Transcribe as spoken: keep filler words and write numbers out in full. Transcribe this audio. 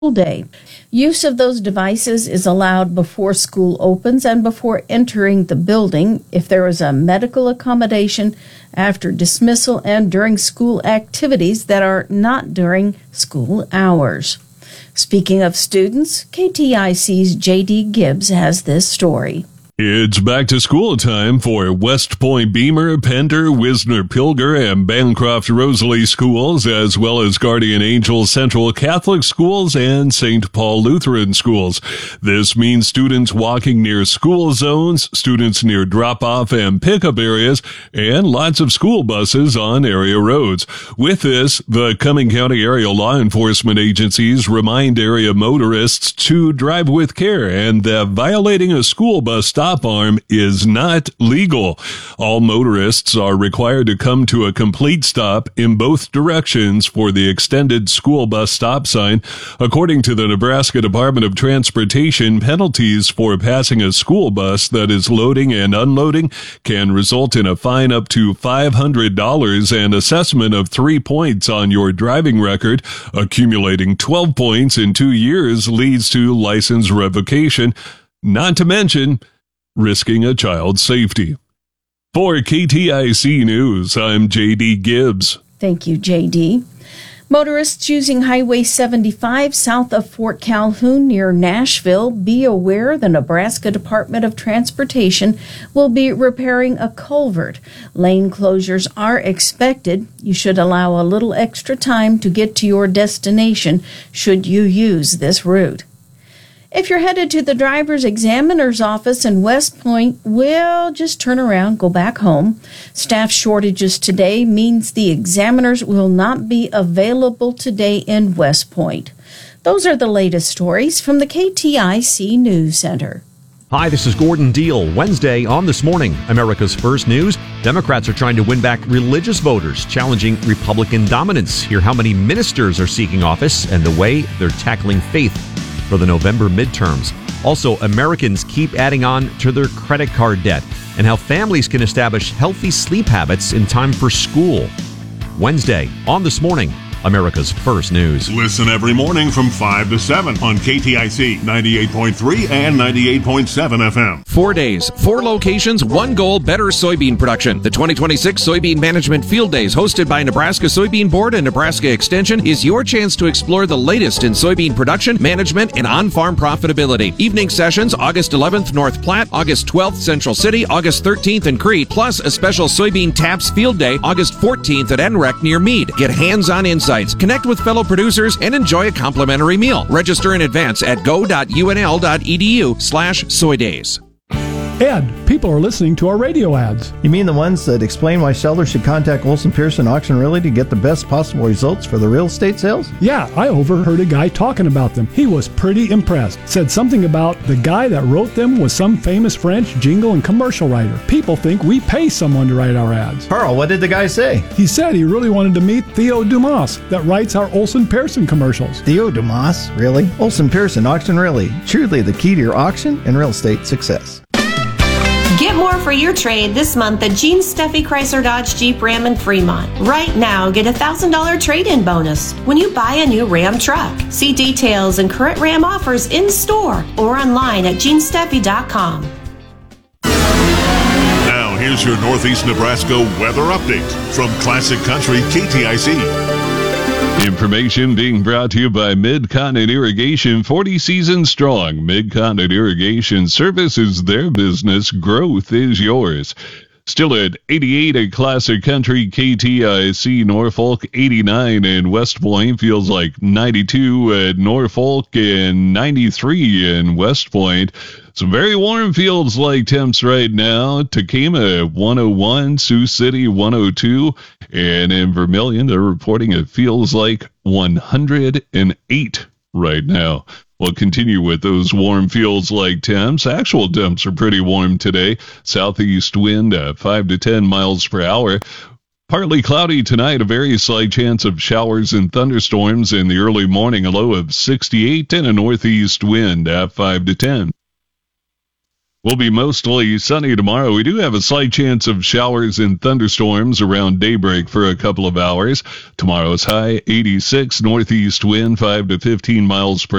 day. Use of those devices is allowed before school opens and before entering the building if there is a medical accommodation, after dismissal, and during school activities that are not during school hours. Speaking of students, K T I C's J D Gibbs has this story. It's back to school time for West Point Beamer, Pender, Wisner Pilger, and Bancroft Rosalie schools, as well as Guardian Angel Central Catholic schools and Saint Paul Lutheran schools. This means students walking near school zones, students near drop-off and pickup areas, and lots of school buses on area roads. With this, the Cumming County area law enforcement agencies remind area motorists to drive with care and that violating a school bus stop arm is not legal. All motorists are required to come to a complete stop in both directions for the extended school bus stop sign. According to the Nebraska Department of Transportation, penalties for passing a school bus that is loading and unloading can result in a fine up to five hundred dollars and assessment of three points on your driving record. Accumulating twelve points in two years leads to license revocation, not to mention risking a child's safety. For K T I C News, I'm J D Gibbs. Thank you, J D. Motorists using Highway seventy-five south of Fort Calhoun near Nashville, be aware the Nebraska Department of Transportation will be repairing a culvert. Lane closures are expected. You should allow a little extra time to get to your destination should you use this route. If you're headed to the driver's examiner's office in West Point, well, just turn around, go back home. Staff shortages today means the examiners will not be available today in West Point. Those are the latest stories from the K T I C News Center. Hi, this is Gordon Deal. Wednesday on This Morning, America's First News. Democrats are trying to win back religious voters, challenging Republican dominance. Hear how many ministers are seeking office and the way they're tackling faith for the November midterms. Also, Americans keep adding on to their credit card debt and how families can establish healthy sleep habits in time for school. Wednesday on This Morning, America's First News. Listen every morning from five to seven on K T I C ninety-eight point three and ninety-eight point seven F M. Four days, four locations, one goal, better soybean production. The twenty twenty-six Soybean Management Field Days, hosted by Nebraska Soybean Board and Nebraska Extension, is your chance to explore the latest in soybean production, management, and on-farm profitability. Evening sessions, August eleventh, North Platte, August twelfth, Central City, August thirteenth in Crete, plus a special Soybean Taps Field Day, August fourteenth at N R E C near Meade. Get hands-on insights, connect with fellow producers, and enjoy a complimentary meal. Register in advance at go.unl.edu slash soydays. Ed, people are listening to our radio ads. You mean the ones that explain why sellers should contact Olson Pearson Auction Realty to get the best possible results for the real estate sales? Yeah, I overheard a guy talking about them. He was pretty impressed. Said something about the guy that wrote them was some famous French jingle and commercial writer. People think we pay someone to write our ads. Carl, what did the guy say? He said he really wanted to meet Theo Dumas that writes our Olson Pearson commercials. Theo Dumas? Really? Olson Pearson Auction Realty. Truly the key to your auction and real estate success. Get more for your trade this month at Gene Steffi Chrysler Dodge Jeep Ram in Fremont. Right now, get a one thousand dollars trade-in bonus when you buy a new Ram truck. See details and current Ram offers in store or online at gene steffi dot com. Now, here's your Northeast Nebraska weather update from Classic Country K T I C. Information being brought to you by Mid-Continent Irrigation, forty seasons strong. Mid-Continent Irrigation services their business. Growth is yours. Still at eighty-eight at Classic Country K T I C Norfolk, eighty-nine in West Point. Feels like ninety-two at Norfolk and ninety-three in West Point. Some very warm feels like temps right now. Takema at one oh one, Sioux City one oh two, and in Vermilion they're reporting it feels like one hundred eight right now. We'll continue with those warm feels like temps. Actual temps are pretty warm today. Southeast wind at five to ten miles per hour. Partly cloudy tonight, a very slight chance of showers and thunderstorms in the early morning, a low of sixty-eight, and a northeast wind at five to ten. Will be mostly sunny tomorrow. We do have a slight chance of showers and thunderstorms around daybreak for a couple of hours. Tomorrow's high eighty-six, northeast wind five to fifteen miles per